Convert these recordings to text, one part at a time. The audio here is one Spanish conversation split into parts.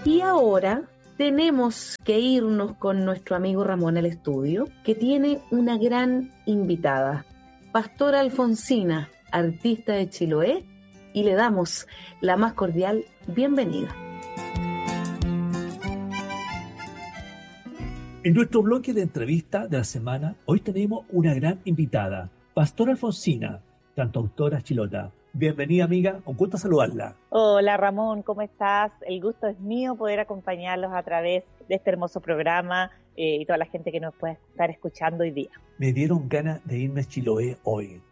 Y ahora tenemos que irnos con nuestro amigo Ramón al estudio, que tiene una gran invitada, Pastora Alfonsina, artista de Chiloé, y le damos la más cordial bienvenida. En nuestro bloque de entrevista de la semana, hoy tenemos una gran invitada, Pastora Alfonsina, cantautora chilota. Bienvenida, amiga, un gusto saludarla. Hola, Ramón, ¿cómo estás? El gusto es mío poder acompañarlos a través de este hermoso programa y toda la gente que nos puede estar escuchando hoy día. Me dieron ganas de irme a Chiloé hoy.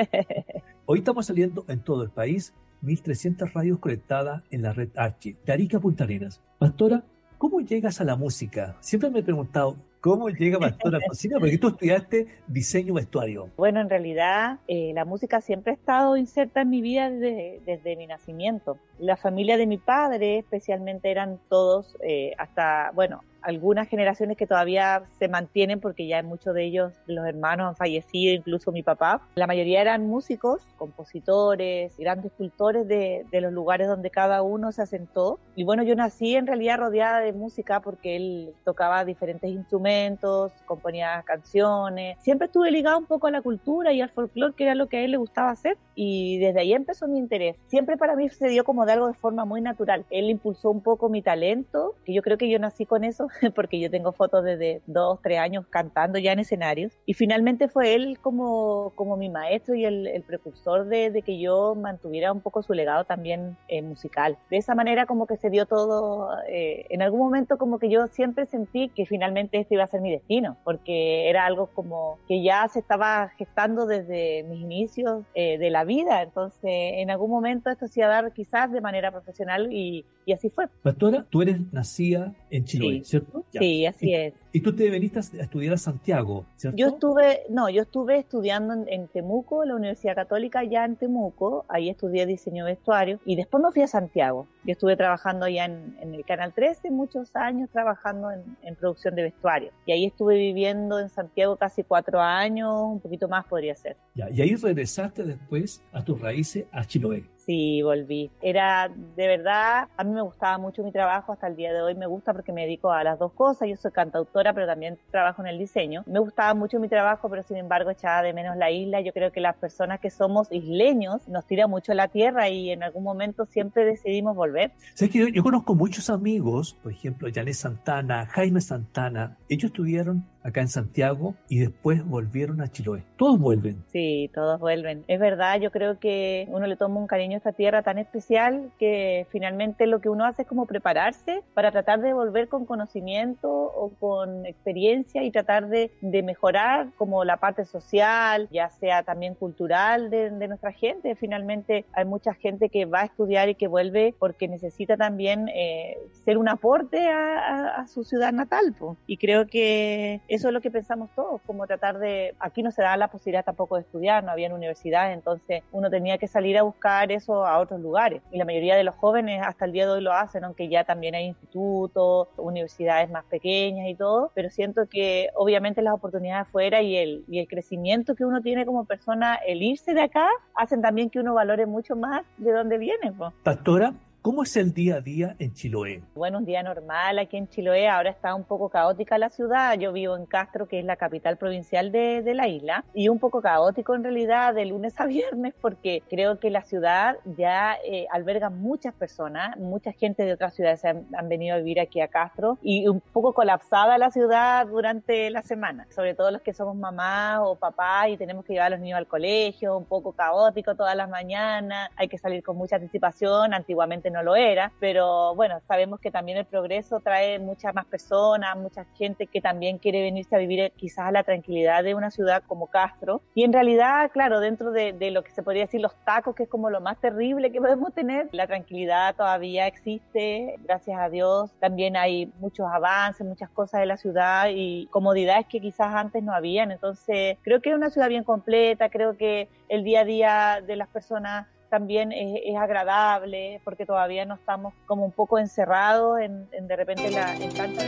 Hoy estamos saliendo en todo el país, 1.300 radios conectadas en la red Archi, de Arica a Punta Arenas. Pastora, ¿cómo llegas a la música? Siempre me he preguntado, ¿cómo llega Pastora Alfonsina? Porque tú estudiaste diseño vestuario. Bueno, en realidad la música siempre ha estado inserta en mi vida desde mi nacimiento. La familia de mi padre especialmente eran todos hasta, bueno, algunas generaciones que todavía se mantienen porque ya muchos de ellos, los hermanos han fallecido, incluso mi papá. La mayoría eran músicos, compositores, grandes cultores de los lugares donde cada uno se asentó. Y bueno, yo nací en realidad rodeada de música porque él tocaba diferentes instrumentos, componía canciones. Siempre estuve ligada un poco a la cultura y al folclore, que era lo que a él le gustaba hacer. Y desde ahí empezó mi interés. Siempre para mí se dio como de algo de forma muy natural. Él impulsó un poco mi talento, que yo creo que yo nací con eso, porque yo tengo fotos desde 2, 3 años cantando ya en escenarios. Y finalmente fue él como mi maestro y el precursor de que yo mantuviera un poco su legado también musical. De esa manera como que se dio todo. En algún momento como que yo siempre sentí que finalmente este iba a ser mi destino, porque era algo como que ya se estaba gestando desde mis inicios de la vida. Entonces en algún momento esto se iba a dar quizás de manera profesional y así fue. Pastora, tú eres nacida en Chiloé, sí. ¿cierto? Ya. Sí, así es. Y tú te viniste a estudiar a Santiago, ¿cierto? Yo estuve estudiando en Temuco, la Universidad Católica, ya en Temuco. Ahí estudié diseño de vestuario y después me fui a Santiago. Yo estuve trabajando allá en el Canal 13 muchos años, trabajando en producción de vestuario. Y ahí estuve viviendo en Santiago casi 4 años, un poquito más podría ser. Ya, y ahí regresaste después a tus raíces a Chiloé. Sí, volví. Era, de verdad, a mí me gustaba mucho mi trabajo, hasta el día de hoy me gusta porque me dedico a las dos cosas. Yo soy cantautora, pero también trabajo en el diseño. Me gustaba mucho mi trabajo, pero sin embargo echaba de menos la isla. Yo creo que las personas que somos isleños nos tira mucho la tierra y en algún momento siempre decidimos volver. ¿Sabes que yo conozco muchos amigos, por ejemplo, Janet Santana, Jaime Santana, ellos estuvieron acá en Santiago y después volvieron a Chiloé. Todos vuelven. Sí, todos vuelven. Es verdad, yo creo que uno le toma un cariño a esta tierra tan especial que finalmente lo que uno hace es como prepararse para tratar de volver con conocimiento o con experiencia y tratar de mejorar como la parte social, ya sea también cultural de nuestra gente. Finalmente hay mucha gente que va a estudiar y que vuelve porque necesita también ser un aporte a su ciudad natal, po. Y creo que eso es lo que pensamos todos, como tratar de... Aquí no se da la posibilidad tampoco de estudiar, no había universidades, entonces uno tenía que salir a buscar eso a otros lugares. Y la mayoría de los jóvenes hasta el día de hoy lo hacen, aunque ya también hay institutos, universidades más pequeñas y todo, pero siento que obviamente las oportunidades afuera y el crecimiento que uno tiene como persona, el irse de acá, hacen también que uno valore mucho más de dónde viene, po. Pastora, ¿cómo es el día a día en Chiloé? Bueno, un día normal aquí en Chiloé. Ahora está un poco caótica la ciudad. Yo vivo en Castro, que es la capital provincial de la isla, y un poco caótico en realidad de lunes a viernes porque creo que la ciudad ya alberga muchas personas, mucha gente de otras ciudades han venido a vivir aquí a Castro y un poco colapsada la ciudad durante la semana, sobre todo los que somos mamás o papás y tenemos que llevar a los niños al colegio, un poco caótico todas las mañanas, hay que salir con mucha anticipación. Antiguamente no lo era, pero bueno, sabemos que también el progreso trae muchas más personas, mucha gente que también quiere venirse a vivir quizás a la tranquilidad de una ciudad como Castro, y en realidad, claro, dentro de lo que se podría decir los tacos, que es como lo más terrible que podemos tener, la tranquilidad todavía existe, gracias a Dios. También hay muchos avances, muchas cosas de la ciudad y comodidades que quizás antes no habían, entonces creo que es una ciudad bien completa, creo que el día a día de las personas también es agradable porque todavía no estamos como un poco encerrados en de repente en tanta...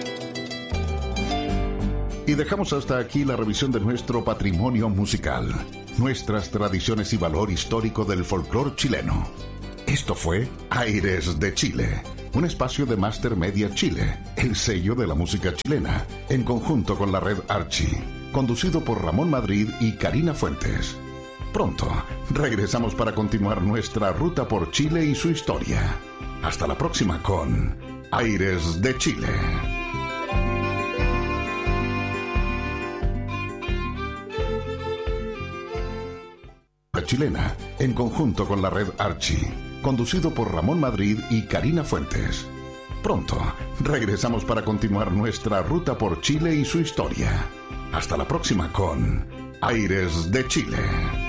Y dejamos hasta aquí la revisión de nuestro patrimonio musical, nuestras tradiciones y valor histórico del folclore chileno. Esto fue Aires de Chile. un espacio de Master Media Chile, el sello de la música chilena, en conjunto con la red Archie, conducido por Ramón Madrid y Karina Fuentes. Pronto regresamos para continuar nuestra ruta por Chile y su historia. Hasta la próxima con Aires de Chile. La chilena, en conjunto con la red Archie, conducido por Ramón Madrid y Karina Fuentes. Pronto regresamos para continuar nuestra ruta por Chile y su historia. Hasta la próxima con Aires de Chile.